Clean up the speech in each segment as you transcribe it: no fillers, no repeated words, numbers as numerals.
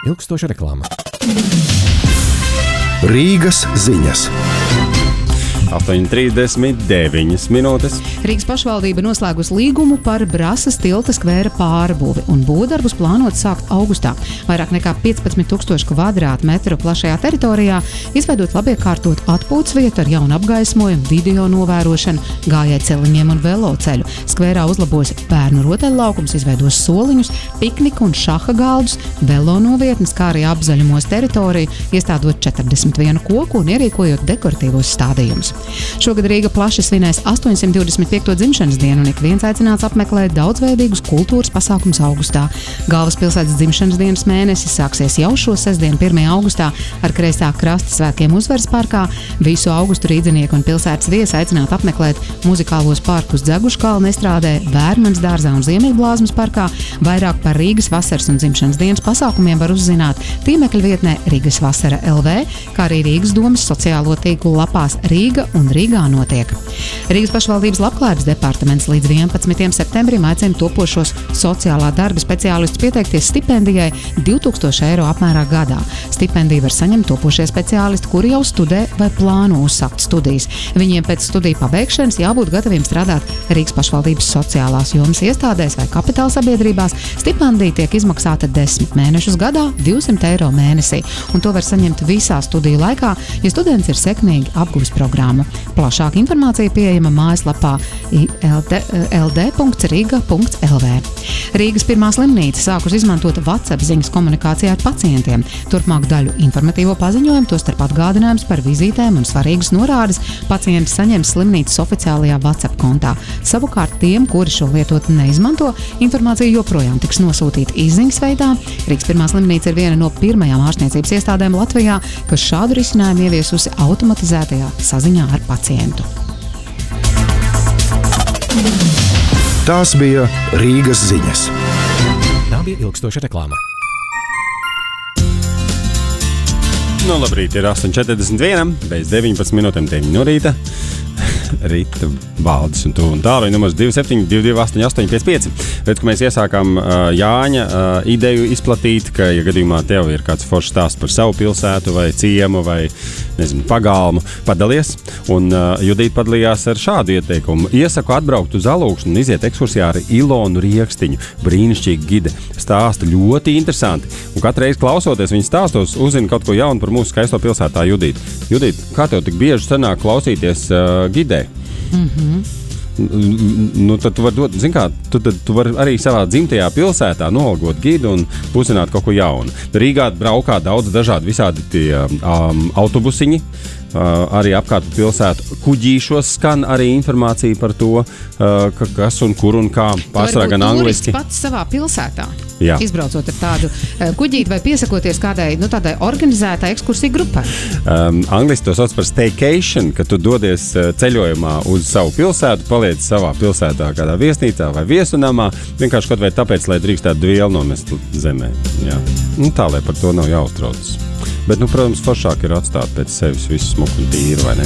Ilgstoša reklāma. Rīgas ziņas. 8:39 minūtes. Rīgas pašvaldība noslēgus līgumu par Brasas tilta skvēra pārbūvi un būvdarbus plānot sākt augustā. Vairāk nekā 15,000 kvadrātmetru plašajā teritorijā izveidot labiekārtot atpūtas vietu ar jaunu apgaismojumu, video novērošanu, gājēju celiņiem un veloceļu. Skvērā uzlabos bērnu rotaļlaukums, izveidos soliņus, pikniku un šaha galdus, velo novietnes, kā arī apzaļumos teritoriju, iestādot 41 koku un ierīkojot dekoratīvos stādījumus. Šogad Rīga plaši svinēs 825. dzimšanas dienu un ik viens aicināts apmeklēt daudzveidīgus kultūras pasākums augustā. Galvaspilsētas dzimšanas dienas mēnesis sāksies jau šo sestdienu 1. augustā ar kreisā krasta svētkiem Uzvaras parkā. Visu augustu rīdzinieku un pilsētas viesi aicināt apmeklēt muzikālos parkus Dzeguškalna estrādē, Vērmanas dārzā un Ziemeļblāzmas parkā. Vairāk par Rīgas vasaras un dzimšanas dienas pasākumiem var uzzināt tīmekļa vietnē Rīgas vasara LV, kā arī Rīgas domas sociālo tīklu lapās Rīga un Rīgā notiek. Rīgas pašvaldības labklājības departaments līdz 11. septembrim aicina topošos sociālā darba speciālistus pieteikties stipendijai 2000 eiro apmērā gadā. Stipendiju var saņemt topošie speciālisti, kuri jau studē vai plāno uzsākt studijas. Viņiem pēc studiju pabeigšanas jābūt gataviem strādāt Rīgas pašvaldības sociālās jomas iestādēs vai kapitāla sabiedrībās. Stipendija tiek izmaksāta 10 mēnešus gadā, 200 eiro mēnesī, un to var saņemt visā studiju laikā, ja students ir sekmīgi apguvis programmu. Plašāka informācija pieejama mājaslapā ld.riga.lv. Rīgas pirmā slimnīca sākus izmantot WhatsApp ziņas komunikācijā ar pacientiem. Turpmāk daļu informatīvo paziņojumu, tostarp atgādinājums par vizītēm un svarīgas norādes pacienti saņems slimnīcas oficiālajā WhatsApp kontā. Savukārt tiem, kuri šo lietotni neizmanto, informācija joprojām tiks nosūtīta izziņas veidā. Rīgas pirmā slimnīca ir viena no pirmajām ārstniecības iestādēm Latvijā, kas šādu risinājumu ieviesusi automatizētajā saziņā ar pacientu. Tās bija Rīgas ziņas. Tā bija ilgstoša reklāma. Nu, labrīt, ir 8:41, bez 19 minūtēm 9 no rīta. Rīta Valdis un tu un tālruņa numurs 27228855. Redz, ka mēs iesākām Jāņa ideju izplatīt, ka, ja gadījumā tev ir kāds foršs stāsts par savu pilsētu vai ciemu vai, nezinu, pagalmu, padalies. Un Judīta padalījās ar šādu ieteikumu. Iesaku atbraukt uz Alūksni un iziet ekskursijā ar Ilonu Riekstiņu. Brīnišķīgi gide. Stāsta ļoti interesanti. Un katru reizi klausoties viņas stāstos, uzzina kaut ko jaunu par mūsu skaisto pilsētā Judīta. Judīta, kā tev tik bieži sanāk klausīties gidē? Nu, tad tu vari dot, zin kā, tu vari arī savā dzimtajā pilsētā noalgot gidu un uzzināt kaut ko jaunu. Rīgā braukā daudz dažādi visādi tie autobusiņi, arī apkārt pilsētu kuģīšos skan arī informācija par to, kas un kur un kā, pārsvarā gan angliski. Pats savā pilsētā. Jā. Izbraucot ar tādu kuģīti vai piesakoties kādai, tādai organizētai ekskursiju grupai. Angliski to sauc par staycation, kad tu dodies ceļojumā uz savu pilsētu, paliec savā pilsētā kādā viesnīcā vai viesunamā, vienkārši kaut vai tāpēc, lai drīkstētu dvielu nomest zemē. Jā. Nu, tā, lai par to nav jāuztraucas. Bet, protams, foršāk ir atstāt pēc sevis visu smuku un tīru, vai ne?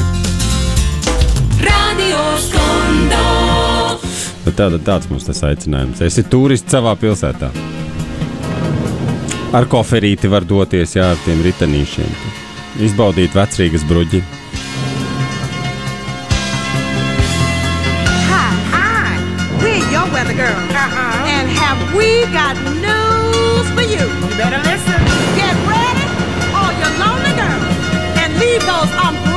Radio Skondo. Bet tāds mums tas aicinājums. Esi turists savā pilsētā. Ar koferīti var doties, jā, ar tiem ritenīšiem. Izbaudīt vecrīgas bruģi. Hi, we're your weather girl. And have we got news for you? You better listen. Get ready, all your lonely girls, and leave those umbrellas